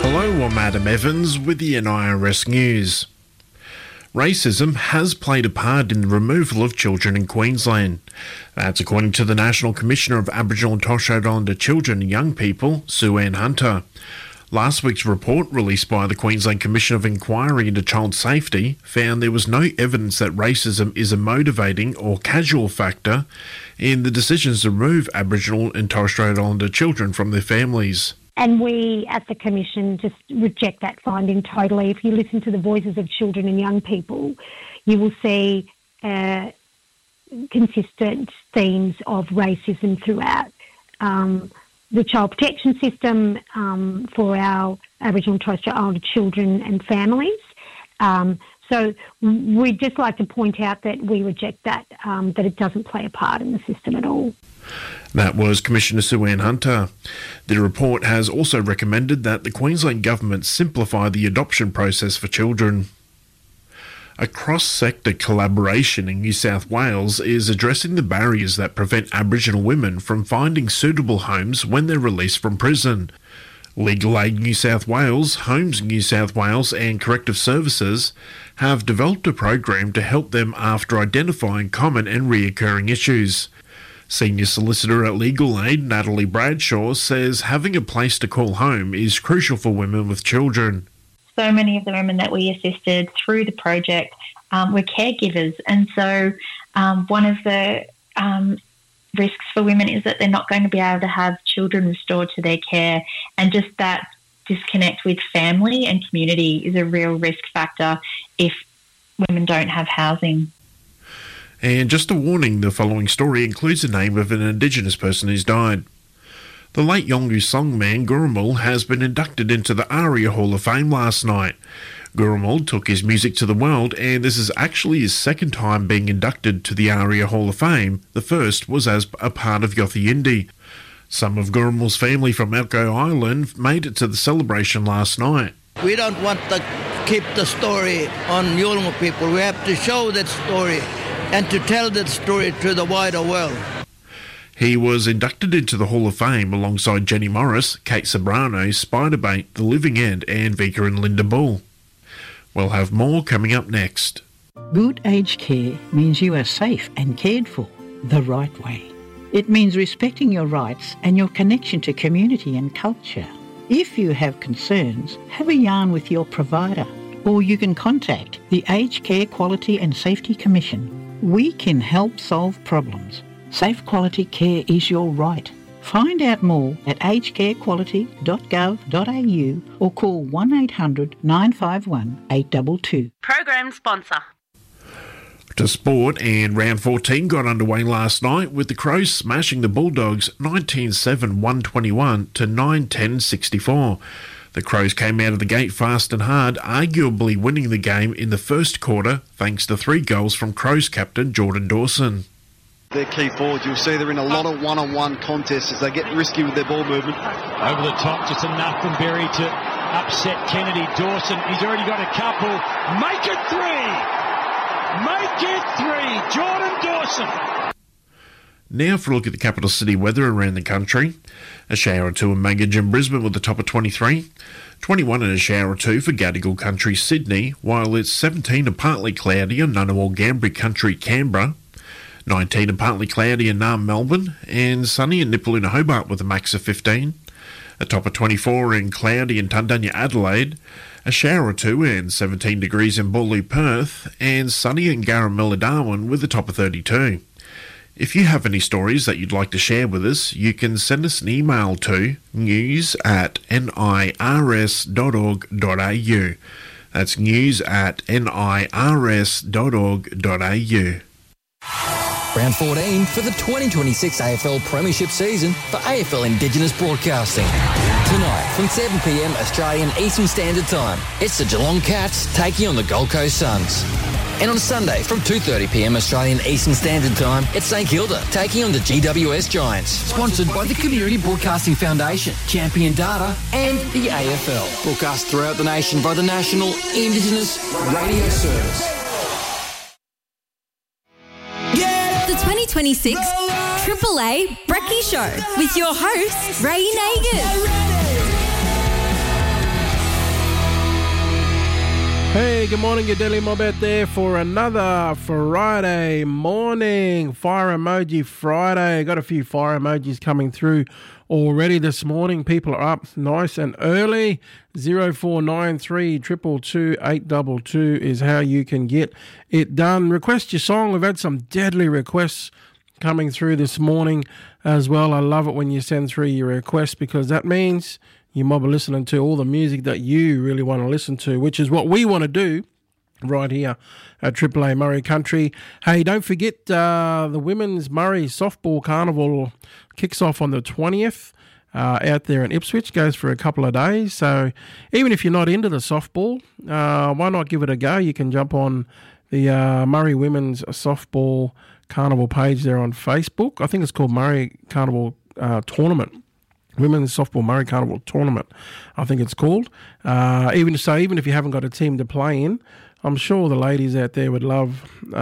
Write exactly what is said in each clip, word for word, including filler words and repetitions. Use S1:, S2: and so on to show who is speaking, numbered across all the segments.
S1: Hello, I'm Adam Evans with the N I R S News. Racism has played a part in the removal of children in Queensland. That's according to the National Commissioner of Aboriginal and Torres Strait Islander Children and Young People, Sue-Ann Hunter. Last week's report, released by the Queensland Commission of Inquiry into Child Safety, found there was no evidence that racism is a motivating or casual factor in the decisions to remove Aboriginal and Torres Strait Islander children from their families.
S2: And we at the Commission just reject that finding totally. If you listen to the voices of children and young people, you will see uh, consistent themes of racism throughout um, the child protection system um, for our Aboriginal and Torres Strait Islander children and families. Um, so we'd just like to point out that we reject that, um, that it doesn't play a part in the system at all.
S1: That was Commissioner Sue-Ann Hunter. The report has also recommended that the Queensland Government simplify the adoption process for children. A cross-sector collaboration in New South Wales is addressing the barriers that prevent Aboriginal women from finding suitable homes when they're released from prison. Legal Aid New South Wales, Homes New South Wales and Corrective Services have developed a program to help them after identifying common and reoccurring issues. Senior Solicitor at Legal Aid, Natalie Bradshaw, says having a place to call home is crucial for women with children.
S3: So many of the women that we assisted through the project um, were caregivers, and so um, one of the um, risks for women is that they're not going to be able to have children restored to their care, and just that disconnect with family and community is a real risk factor if women don't have housing.
S1: And just a warning, the following story includes the name of an Indigenous person who's died. The late Yolngu songman Gurrumul has been inducted into the ARIA Hall of Fame last night. Gurrumul took his music to the world, and this is actually his second time being inducted to the ARIA Hall of Fame. The first was as a part of Yothu Yindi. Some of Gurrumul's family from Elcho Island made it to the celebration last night.
S4: We don't want to keep the story on Yolngu people. We have to show that story and to tell that story to the wider world.
S1: He was inducted into the Hall of Fame alongside Jenny Morris, Kate Sobrano, Spiderbait, The Living End and Vika and Linda Bull. We'll have more coming up next.
S5: Good aged care means you are safe and cared for the right way. It means respecting your rights and your connection to community and culture. If you have concerns, have a yarn with your provider, or you can contact the Aged Care Quality and Safety Commission. We can help solve problems. Safe quality care is your right. Find out more at aged care quality dot gov dot a u or call one eight hundred nine five one eight two two.
S6: Program sponsor.
S1: To sport, and round fourteen got underway last night with the Crows smashing the Bulldogs nineteen seven one twenty-one to nine ten sixty-four. The Crows came out of the gate fast and hard, arguably winning the game in the first quarter thanks to three goals from Crows captain Jordan Dawson.
S7: Their key forwards, you'll see they're in a lot of one-on-one contests as they get risky with their ball movement.
S8: Over the top, just enough from Berry to upset Kennedy. Dawson, he's already got a couple. Make it three! Make it three! Jordan Dawson!
S1: Now for a look at the capital city weather around the country. A shower or two in Magidge and Brisbane with a top of twenty-three. twenty-one and a shower or two for Gadigal Country, Sydney, while it's seventeen and partly cloudy in Ngunnawal Gambri Country, Canberra. nineteen and partly cloudy in Naarm, Melbourne, and sunny in Nipaluna, Hobart with a max of fifteen. A top of twenty-four and cloudy in Tundanya, Adelaide. A shower or two and seventeen degrees in Boorloo, Perth, and sunny in Garramilla, Darwin with a top of thirty-two. If you have any stories that you'd like to share with us, you can send us an email to news at nirs dot org dot a u. That's news at nirs dot org dot a u.
S9: Round fourteen for the twenty twenty-six A F L Premiership season for A F L Indigenous Broadcasting. Tonight from seven p m Australian Eastern Standard Time, it's the Geelong Cats taking on the Gold Coast Suns. And on Sunday from two thirty p m Australian Eastern Standard Time, it's St Kilda taking on the G W S Giants. Sponsored by the Community Broadcasting Foundation, Champion Data and the A F L. Broadcast throughout the nation by the National Indigenous Radio Service.
S10: The twenty twenty-six Triple A Brekkie Show with your host, Ray Nagin.
S6: Hey, good morning, your Daily Mob out there for another Friday morning. Fire Emoji Friday. Got a few fire emojis coming through already this morning. People are up nice and early. zero four nine three, two two two, eight two two is how you can get it done. Request your song. We've had some deadly requests coming through this morning as well. I love it when you send through your requests because that means you might be listening to all the music that you really want to listen to, which is what we want to do right here at Triple A Murray Country. Hey, don't forget uh, the Women's Murray Softball Carnival kicks off on the twentieth uh, out there in Ipswich, goes for a couple of days. So even if you're not into the softball, uh, why not give it a go? You can jump on the uh, Murray Women's Softball Carnival page there on Facebook. I think it's called Murray Carnival uh, Tournament. Women's Softball Murray Carnival Tournament, I think it's called. Uh, even so, even if you haven't got a team to play in, I'm sure the ladies out there would love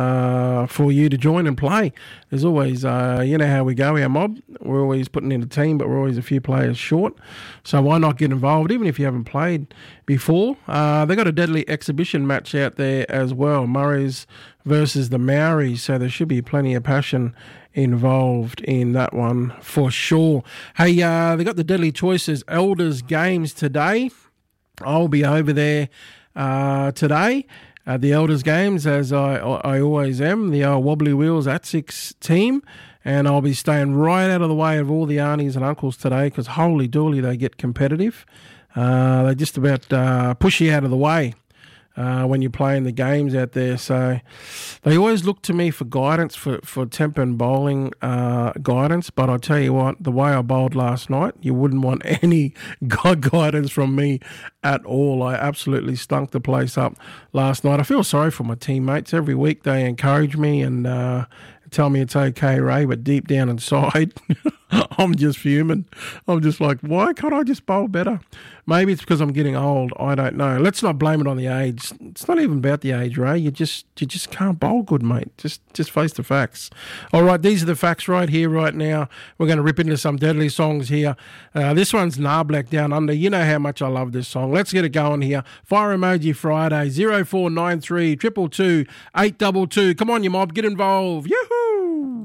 S6: uh, for you to join and play. There's always, uh, you know how we go, our mob. We're always putting in a team, but we're always a few players short. So why not get involved, even if you haven't played before? Uh, they got a deadly exhibition match out there as well, Murray's versus the Maoris. So there should be plenty of passion involved in that one for sure. Hey, uh, they got the Deadly Choices Elders Games today. I'll be over there uh, today at the Elders Games, as I, I always am, the old Wobbly Wheels at six team, and I'll be staying right out of the way of all the aunties and uncles today because holy dooly, they get competitive. Uh, they just about uh, push you out of the way Uh, when you're playing the games out there. So they always look to me for guidance, for, for temp and bowling uh, guidance. But I tell you what, the way I bowled last night, you wouldn't want any guidance from me at all. I absolutely stunk the place up last night. I feel sorry for my teammates. Every week they encourage me and uh, tell me it's okay, Ray, but deep down inside, I'm just fuming. I'm just like, why can't I just bowl better? Maybe it's because I'm getting old. I don't know. Let's not blame it on the age. It's not even about the age, Ray. You just you just can't bowl good, mate. Just just face the facts. All right, these are the facts right here, right now. We're going to rip into some deadly songs here. Uh, this one's Narblack Down Under. You know how much I love this song. Let's get it going here. Fire Emoji Friday, zero four nine three, two two two, eight two two. Come on, you mob, get involved. Yoo-hoo!